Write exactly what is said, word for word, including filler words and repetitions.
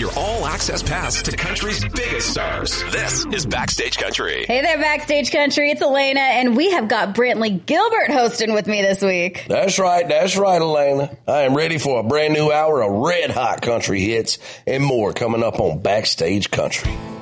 your all-access pass to country's biggest stars. This is Backstage Country. Hey there, Backstage Country. It's Elena, and we have got Brantley Gilbert hosting with me this week. That's right. That's right, Elena. I am ready for a brand new hour of red-hot country hits and more coming up on Backstage Country.